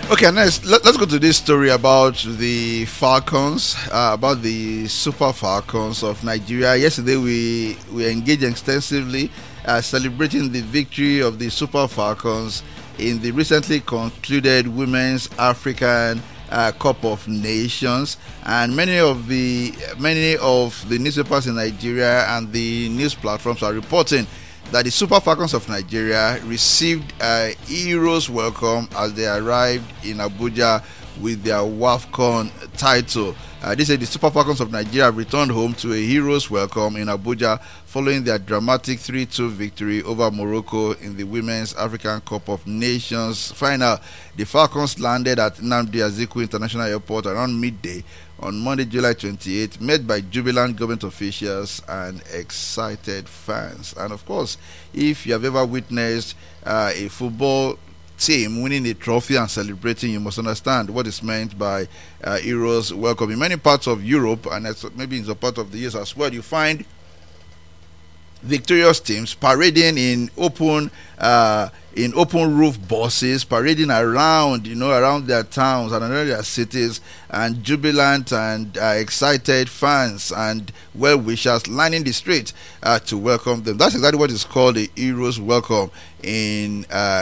Okay, next, let's go to this story about the Falcons, about the Super Falcons of Nigeria. Yesterday, we engaged extensively celebrating the victory of the Super Falcons in the recently concluded Women's African Cup of Nations, and many of the newspapers in Nigeria and the news platforms are reporting that the Super Falcons of Nigeria received a hero's welcome as they arrived in Abuja with their WAFCON title. They said the Super Falcons of Nigeria returned home to a hero's welcome in Abuja following their dramatic 3-2 victory over Morocco in the Women's African Cup of Nations final. The Falcons landed at Nnamdi Azikiwe International Airport around midday on Monday, July 28th, met by jubilant government officials and excited fans. And of course, if you have ever witnessed a football team winning a trophy and celebrating, you must understand what is meant by heroes welcome. In many parts of Europe, and maybe in some part of the US as well, you find victorious teams parading in open roof buses, parading around around their towns and around their cities, and jubilant and excited fans and well wishers lining the street to welcome them. That's exactly what is called a hero's welcome in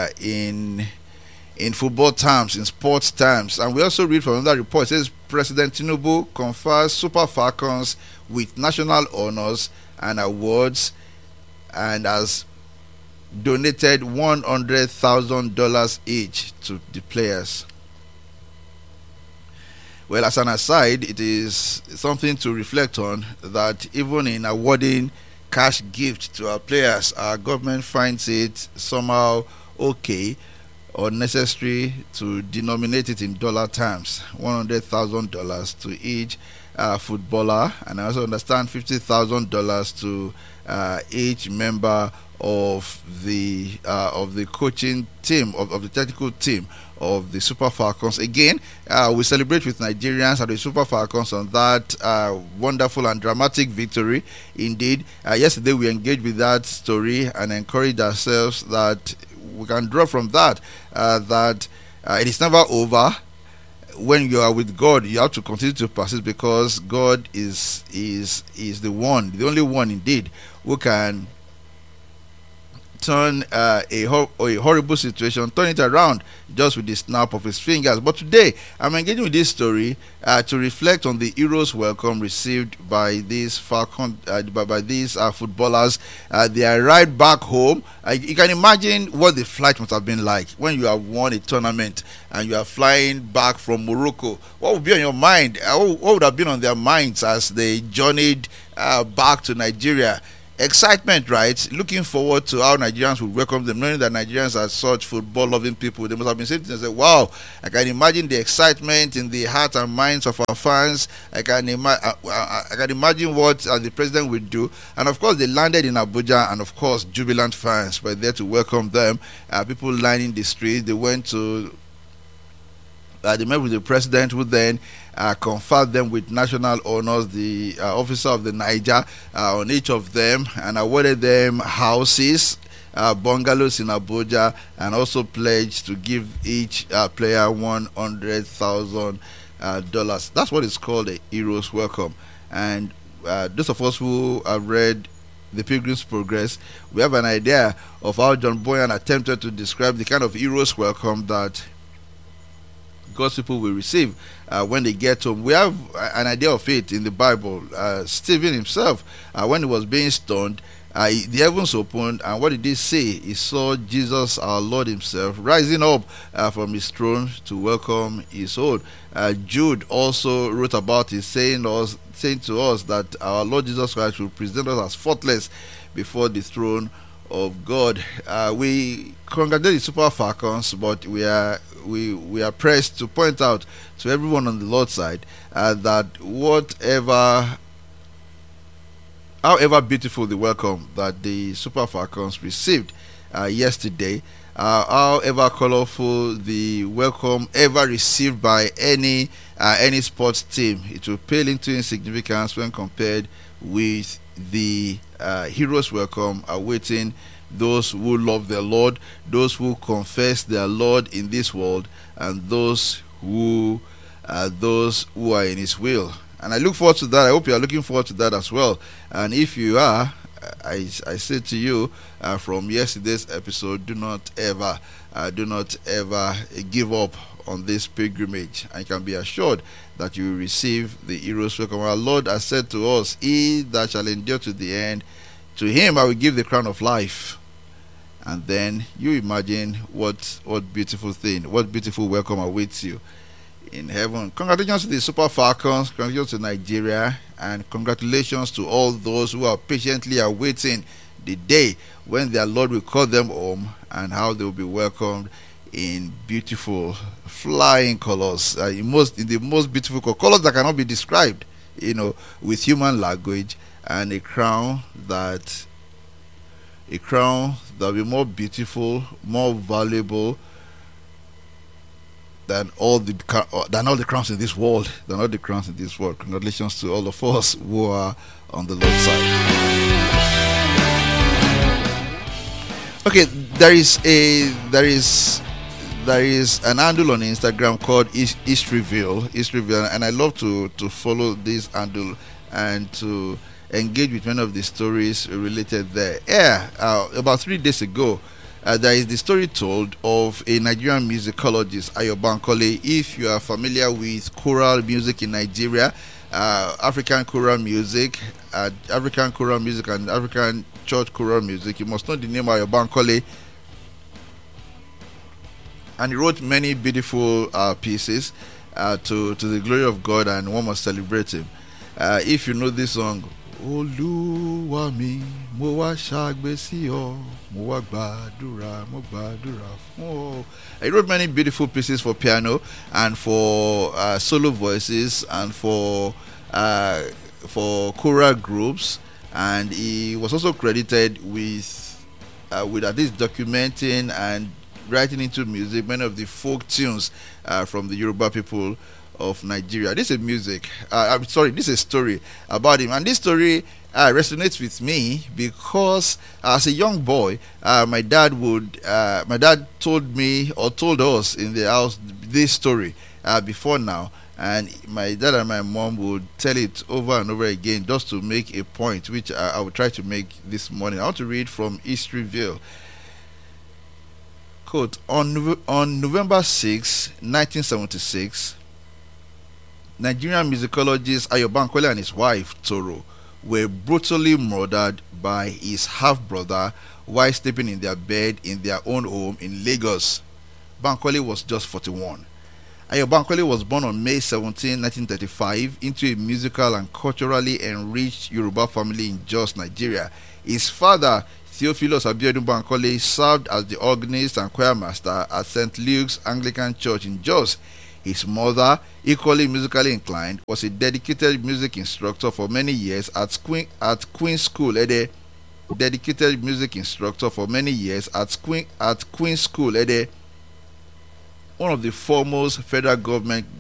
football terms, in sports terms. And we also read from another report. It says President Tinubu confers Super Falcons with national honors and awards and has donated $100,000 each to the players. Well, as an aside, it is something to reflect on that even in awarding cash gifts to our players, our government finds it somehow okay or necessary to denominate it in dollar terms, $100,000 to each footballer, and I also understand $50,000 to each member of the coaching team, of the technical team of the Super Falcons. Again, we celebrate with Nigerians and the Super Falcons on that wonderful and dramatic victory. Indeed, yesterday we engaged with that story and encouraged ourselves that we can draw from that that it is never over. When you are with God, you have to continue to persist, because God is the only one indeed who can turn a horrible situation, turn it around just with the snap of his fingers. But today, I'm engaging with this story to reflect on the hero's welcome received by these by these footballers. They arrived back home. You can imagine what the flight must have been like when you have won a tournament and you are flying back from Morocco. What would be on your mind? What would have been on their minds as they journeyed back to Nigeria? Excitement, right? Looking forward to how Nigerians will welcome them, knowing that Nigerians are such football-loving people. They must have been sitting and say, "Wow!" I can imagine the excitement in the hearts and minds of our fans. I can imagine what the president will do. And of course, they landed in Abuja, and of course, jubilant fans were there to welcome them. People lining the street. They went to. They met with the president, who then conferred them with national honors, the officer of the Niger on each of them, and awarded them houses, bungalows in Abuja, and also pledged to give each player $100,000. That's what is called a hero's welcome. And those of us who have read The Pilgrim's Progress, we have an idea of how John Bunyan attempted to describe the kind of hero's welcome that God's people will receive when they get home. We have an idea of it in the Bible. Stephen himself, when he was being stoned, the heavens opened, and what did he see? He saw Jesus, our Lord himself, rising up from his throne to welcome his own. Jude also wrote about it, saying to us that our Lord Jesus Christ will present us as faultless before the throne of God. We congratulate the Super Falcons, but we are pressed to point out to everyone on the Lord's side that however beautiful the welcome that the Super Falcons received yesterday, however colorful the welcome ever received by any sports team, it will pale into insignificance when compared with the heroes welcome awaiting those who love their Lord, those who confess their Lord in this world, and those who are in His will. And I look forward to that. I hope you are looking forward to that as well. And if you are, I say to you from yesterday's episode, do not ever give up on this pilgrimage. And you can be assured that you will receive the hero's welcome. Our Lord has said to us, "He that shall endure to the end, to him I will give the crown of life." And then you imagine what beautiful thing, what beautiful welcome awaits you in heaven. Congratulations to the Super Falcons, congratulations to Nigeria, and congratulations to all those who are patiently awaiting the day when their Lord will call them home, and how they will be welcomed in beautiful flying colors, in the most beautiful colors that cannot be described, with human language, and a crown that will be more beautiful, more valuable than all the crowns in this world. Congratulations to all of us who are on the Lord's side. Okay, there is an handle on Instagram called Historyville, and I love to follow this handle and to engage with many of the stories related there. About 3 days ago, there is the story told of a Nigerian musicologist, Ayo Bankole. If you are familiar with choral music in Nigeria, African choral music and African church choral music, you must know the name Ayo Bankole. And he wrote many beautiful pieces to the glory of God, and one must celebrate him. If you know this song, Olúwa mi, mo wá ṣàgbé sí ọ, mo wá gbàdúrà fún ọ. He wrote many beautiful pieces for piano and for solo voices and for choral groups, and he was also credited with at least documenting and writing into music many of the folk tunes from the Yoruba people of Nigeria. This is music. This is a story about him, and this story resonates with me because as a young boy, my dad told me, or told us in the house, this story before now, and my dad and my mom would tell it over and over again just to make a point, which I will try to make this morning. I want to read from Historyville. Quote, on November 6, 1976, Nigerian musicologist Ayo Bankole and his wife Toro were brutally murdered by his half-brother while sleeping in their bed in their own home in Lagos. Bankole was just 41. Ayo Bankole was born on May 17, 1935 into a musical and culturally enriched Yoruba family in Jos, Nigeria. His father, Theophilus Abiodun Bankole, served as the organist and choir master at St. Luke's Anglican Church in Jos. His mother, equally musically inclined, was a dedicated music instructor for many years at Queen's School, Ede. One of the foremost federal government